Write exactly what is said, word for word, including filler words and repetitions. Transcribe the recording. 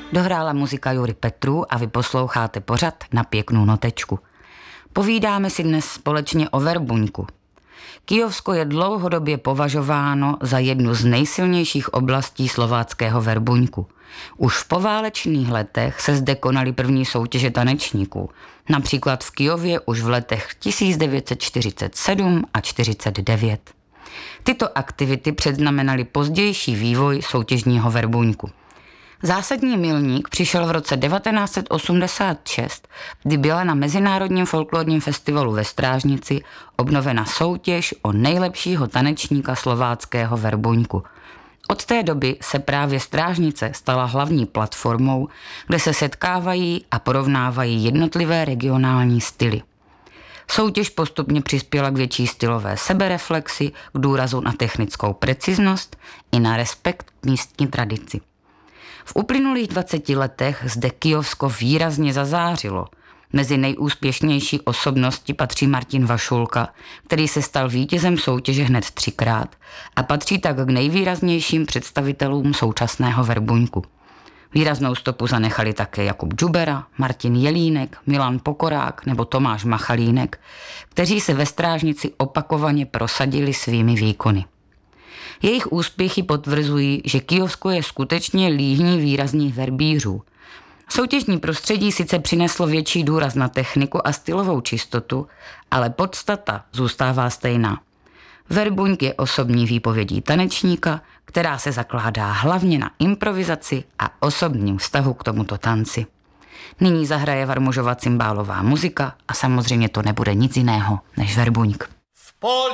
Dohrála muzika Jury Petrů a vy posloucháte pořad Na pěknou notečku. Povídáme si dnes společně o verbuňku. Kyjovsko je dlouhodobě považováno za jednu z nejsilnějších oblastí slováckého verbuňku. Už v poválečných letech se zde konaly první soutěže tanečníků. Například v Kyjově už v letech tisíc devět set čtyřicet sedm a čtyřicet devět. Tyto aktivity předznamenaly pozdější vývoj soutěžního verbuňku. Zásadní milník přišel v roce devatenáct set osmdesát šest, kdy byla na Mezinárodním folklorním festivalu ve Strážnici obnovena soutěž o nejlepšího tanečníka slováckého verbuňku. Od té doby se právě Strážnice stala hlavní platformou, kde se setkávají a porovnávají jednotlivé regionální styly. Soutěž postupně přispěla k větší stylové sebereflexi, k důrazu na technickou preciznost i na respekt k místní tradici. V uplynulých dvaceti letech zde Kyjovsko výrazně zazářilo. Mezi nejúspěšnější osobnosti patří Martin Vašulka, který se stal vítězem soutěže hned třikrát a patří tak k nejvýraznějším představitelům současného verbuňku. Výraznou stopu zanechali také Jakub Džubera, Martin Jelínek, Milan Pokorák nebo Tomáš Machalínek, kteří se ve Strážnici opakovaně prosadili svými výkony. Jejich úspěchy potvrzují, že Kyjovsko je skutečně líhní výrazných verbířů. Soutěžní prostředí sice přineslo větší důraz na techniku a stylovou čistotu, ale podstata zůstává stejná. Verbuňk je osobní výpovědí tanečníka, která se zakládá hlavně na improvizaci a osobním vztahu k tomuto tanci. Nyní zahraje Varmužova cymbálová muzika a samozřejmě to nebude nic jiného než verbuňk. V poli